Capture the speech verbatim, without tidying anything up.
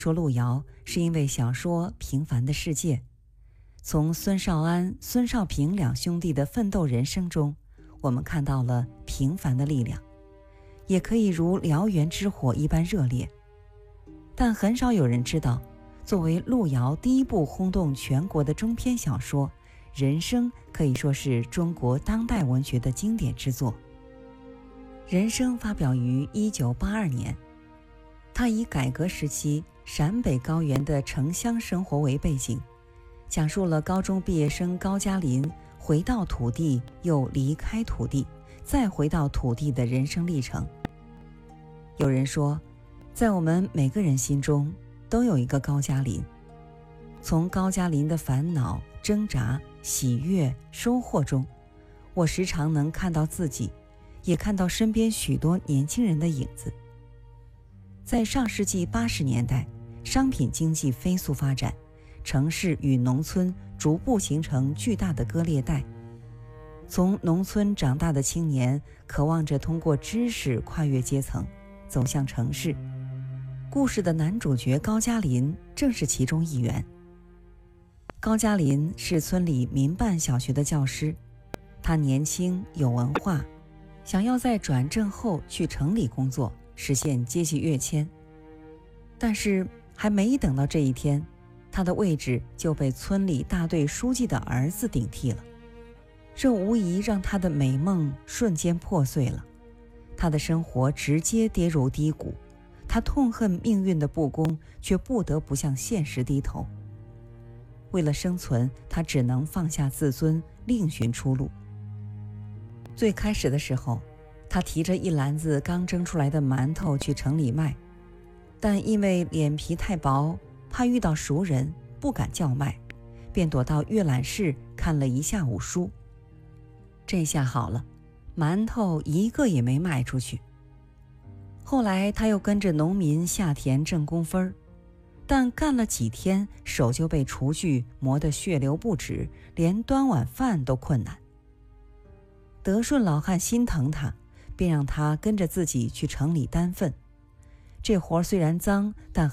说路遥是因为小说《平凡的世界》，从孙少安、孙少平两兄弟的奋斗人生中，我们看到了平凡的力量，也可以如燎原之火一般热烈。但很少有人知道，作为路遥第一部轰动全国的中篇小说，《人生》可以说是中国当代文学的经典之作。《人生》发表于一九八二年，它以改革时期陕北高原的城乡生活为背景，讲述了高中毕业生高加林回到土地又离开土地，再回到土地的人生历程。有人说，在我们每个人心中都有一个高加林，从高加林的烦恼、挣扎、喜悦、收获中，我时常能看到自己，也看到身边许多年轻人的影子。在上世纪八十年代，商品经济飞速发展，城市与农村逐步形成巨大的割裂带。从农村长大的青年渴望着通过知识跨越阶层，走向城市。故事的男主角高加林正是其中一员。高加林是村里民办小学的教师，他年轻有文化，想要在转正后去城里工作，实现阶级跃迁。但是还没等到这一天，他的位置就被村里大队书记的儿子顶替了。这无疑让他的美梦瞬间破碎了，他的生活直接跌入低谷。他痛恨命运的不公，却不得不向现实低头。为了生存，他只能放下自尊，另寻出路。最开始的时候，他提着一篮子刚蒸出来的馒头去城里卖，但因为脸皮太薄，怕遇到熟人，不敢叫卖，便躲到阅览室看了一下午书。这下好了，馒头一个也没卖出去。后来他又跟着农民下田挣工分，但干了几天，手就被厨具磨得血流不止，连端碗饭都困难。德顺老汉心疼他，便让他跟着自己去城里担粪。这活虽然脏，但